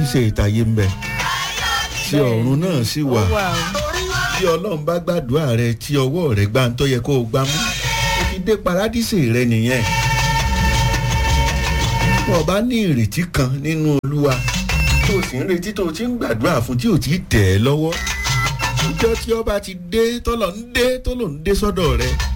ṣe ìtàyè ń bẹ tí ọ̀run náà sì wà tí ọlọ́run bá gbàdúrà rẹ tí ọwọ́ rẹ gbá ń tó yẹ kó o gbá mú o ti dé paradíṣe rẹ nìyẹn. wọ́n bá ní ìrètí kan nínú olúwa tó sì ń retí tó ti ń gbàdúrà fún tí ò tí ì tẹ̀ ẹ́ lọ́wọ́ ìjọ tí ọba ti dé tó lọ ń dé sọ́dọ̀ rẹ